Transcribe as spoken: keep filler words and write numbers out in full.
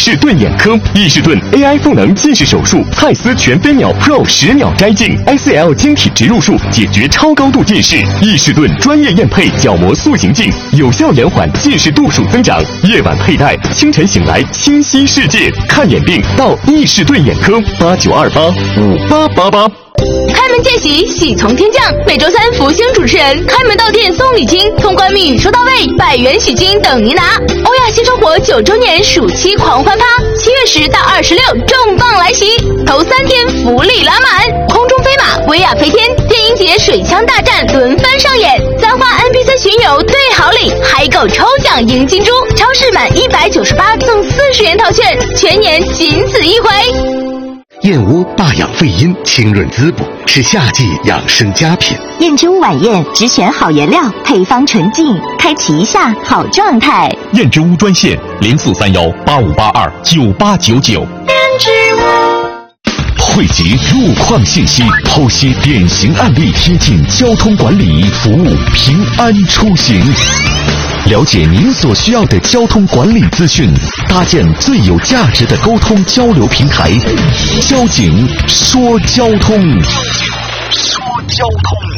视顿眼科，易视顿 A I 赋能近视手术，蔡司全飞秒 Pro 十秒摘镜 ，I C L 晶体植入术解决超高度近视，易视顿专业验配角膜塑形镜，有效延缓近视度数增长。夜晚佩戴，清晨醒来清晰世界。看眼病到易视顿眼科，八九二八五八八八。 开门见喜，喜从天降。每周三，福星主持人开门到店送礼金，通关密语收到位，百元喜金等您拿。欧亚新生活九周年暑期狂欢趴，七月十到二十六重磅来袭，头三天福利拉满，空中飞马、威亚飞天、电音节水枪大战轮番上演，簪花 N P C 巡游兑好礼，海狗抽奖赢金猪，超市满一百九十八送四十元套券，全年仅此一回。 燕窝霸养肺阴，清润滋补，是夏季养生佳品。 燕之屋晚宴只选好原料，配方纯净，开启一下好状态。 燕之屋专线零四三幺八五八二九八九九。 燕之屋汇集路况信息，剖析典型案例，贴近交通管理，服务平安出行。了解您所需要的交通管理资讯，搭建最有价值的沟通交流平台。交警说交通，说交通。